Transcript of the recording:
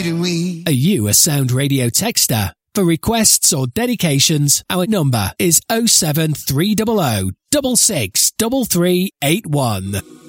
didn't we? Are you a Sound Radio texter? For requests or dedications, our number is 07300 663381.